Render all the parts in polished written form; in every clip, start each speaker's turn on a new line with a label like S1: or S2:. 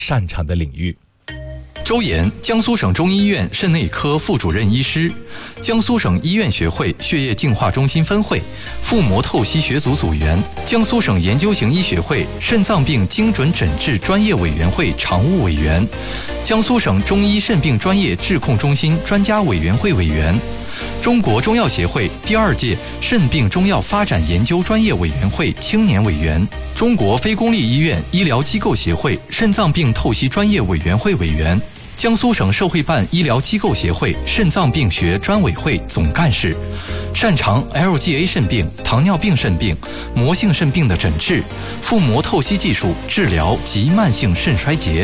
S1: 擅长的领域。
S2: 周岩，江苏省中医院肾内科副主任医师，江苏省医院学会血液净化中心分会腹膜透析学组组员，江苏省研究型医学会肾脏病精准诊治专业委员会常务委员，江苏省中医肾病专业治控中心专家委员会委员，中国中药协会第2届肾病中药发展研究专业委员会青年委员，中国非公立医院医疗机构协会肾脏病透析专业委员会委员，江苏省社会办医疗机构协会肾脏病学专委会总干事，擅长 LGA 肾病、糖尿病肾病、膜性肾病的诊治，腹膜透析技术治疗及慢性肾衰竭。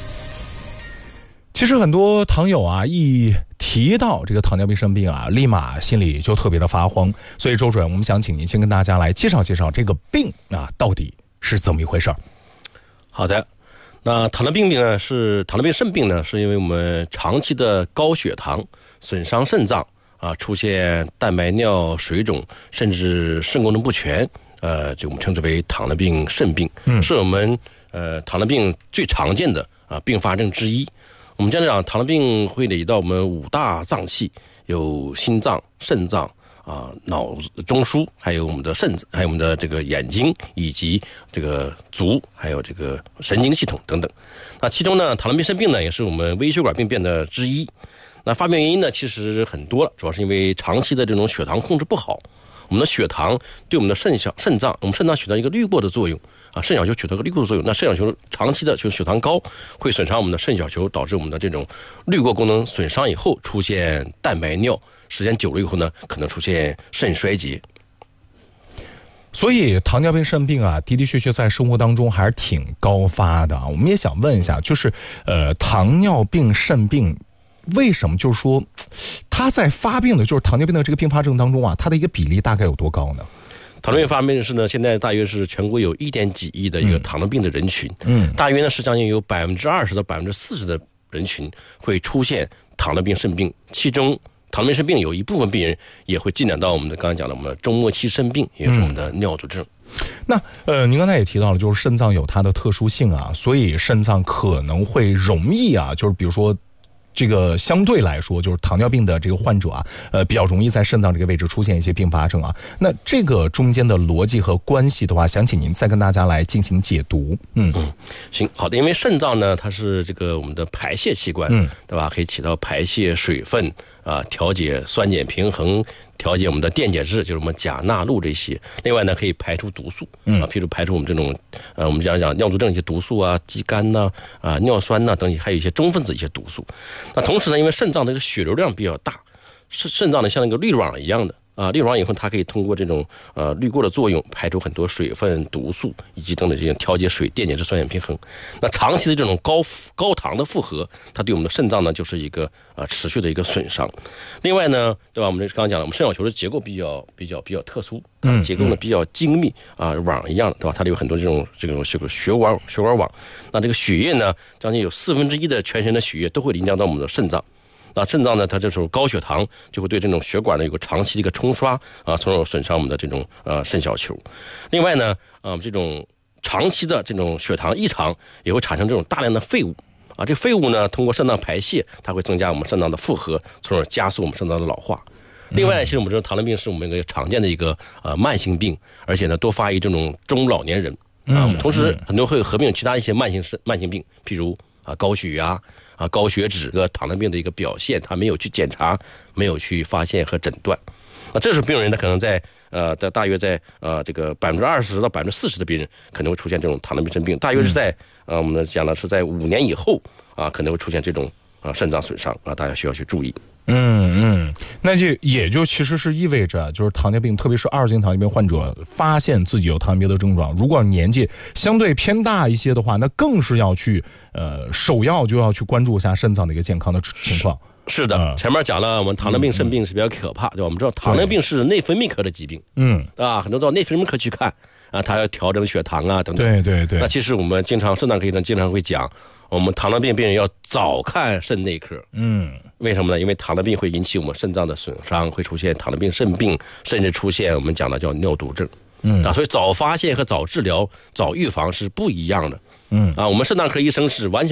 S1: 其实很多糖友啊，一提到这个糖尿病肾病啊，立马心里就特别的发慌。所以周主任，我们想请您先跟大家来介绍介绍这个病啊，到底是怎么一回事？
S3: 好的。那糖尿病肾病呢，是因为我们长期的高血糖损伤肾脏啊，出现蛋白尿、水肿，甚至肾功能不全，就我们称之为糖尿病肾病，是我们糖尿病最常见的并发症之一。我们讲糖尿病会累到我们5大脏器，有心脏、肾脏。脑中枢，还有我们的肾，还有我们的这个眼睛，以及这个足，还有这个神经系统等等。那其中呢，糖尿病肾病呢，也是我们微血管病变的之一。那发病原因呢，其实很多了，主要是因为长期的这种血糖控制不好。我们的血糖对我们的肾脏，我们肾脏起到一个滤过的作用啊，肾小球起到一个滤过的作用。那肾小球长期的就血糖高，会损伤我们的肾小球，导致我们的这种滤过功能损伤以后出现蛋白尿，时间久了以后呢，可能出现肾衰竭。
S1: 所以糖尿病肾病啊，的确在生活当中还是挺高发的啊。我们也想问一下，就是糖尿病肾病为什么就是说它在发病的，就是糖尿病的这个并发症当中啊，它的一个比例大概有多高呢？
S3: 糖尿病发病是呢，现在大约是全国有1点几亿的一个糖尿病的人群，大约呢是将近有20%到40%的人群会出现糖尿病肾病，其中糖尿病肾病有一部分病人也会进展到我们的刚才讲的我们的中末期肾病，也就是我们的尿毒症。
S1: 那您刚才也提到了，就是肾脏有它的特殊性啊，所以肾脏可能会容易啊，就是比如说这个相对来说，就是糖尿病的这个患者啊，比较容易在肾脏这个位置出现一些并发症啊。那这个中间的逻辑和关系的话，想请您再跟大家来进行解读。
S3: 行，好的。因为肾脏呢，它是这个我们的排泄器官，对吧？可以起到排泄水分啊，调节酸碱平衡，调节我们的电解质，就是我们钾、钠、氯这些。另外呢，可以排出毒素譬如排出我们这种我们讲尿毒症一些毒素啊，肌酐呐尿酸呐等，还有一些中分子一些毒素。那同时呢，因为肾脏的这个血流量比较大，肾脏呢像那个滤网一样的滤网以后，它可以通过这种滤过的作用排出很多水分、毒素以及等等这些调节水电解质酸碱平衡。那长期的这种高糖的负荷，它对我们的肾脏呢就是一个持续的一个损伤。另外呢，对吧？我们刚刚讲了，我们肾小球的结构比较特殊，结构呢比较精密网一样的，对吧？它有很多这种血管网。那这个血液呢，将近有1/4的全身的血液都会淋浆到我们的肾脏。那肾脏呢，它这时候高血糖就会对这种血管呢有个长期的一个冲刷从而损伤我们的这种肾小球。另外呢，这种长期的这种血糖异常也会产生这种大量的废物这废物呢通过肾脏排泄，它会增加我们肾脏的负荷，从而加速我们肾脏的老化。另外，其实我们知道糖尿病是我们一个常见的一个慢性病，而且呢多发于这种中老年人同时很多会合并其他一些慢性病，譬如高血压高血脂和糖尿病的一个表现，他没有去检查，没有去发现和诊断。那这时候病人呢，可能在大约在这个20%到40%的病人可能会出现这种糖尿病肾病，大约是在我们讲的是在5年以后可能会出现这种肾脏损伤大家需要去注意。
S1: 那也就其实是意味着，就是糖尿病，特别是2型糖尿病患者发现自己有糖尿病的症状，如果年纪相对偏大一些的话，那更是要去首要就要去关注一下肾脏的一个健康的情况。
S3: 是的，前面讲了，我们糖尿病肾病是比较可怕，对吧？我们知道糖尿病是内分泌科的疾病，对吧？很多到内分泌科去看它要调整血糖等等。对。那其实我们肾脏科医生经常会讲，我们糖尿病病人要早看肾内科。为什么呢？因为糖尿病会引起我们肾脏的损伤，会出现糖尿病肾病，甚至出现我们讲的叫尿毒症。所以早发现和早治疗、早预防是不一样的。我们肾脏科医生是完全